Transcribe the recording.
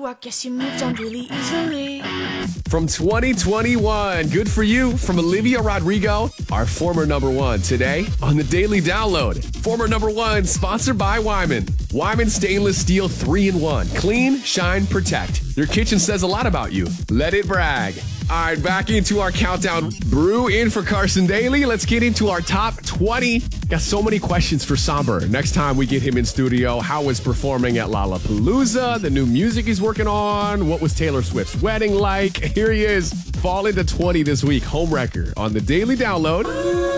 you, I guess you moved on really easily. From 2021, good for you, from Olivia Rodrigo, our former number one, today on the Daily Download. Former number one, sponsored by Wyman. Wyman Stainless Steel 3-in-1. Clean, shine, protect. Your kitchen says a lot about you. Let it brag. All right, back into our countdown. Brew in for Carson Daly. Let's get into our top 20. Got so many questions for Somber. Next time we get him in studio, how was performing at Lollapalooza? The new music he's working on? What was Taylor Swift's wedding like? Here he is. Fall into 20 this week. Homewrecker on the Daily Download.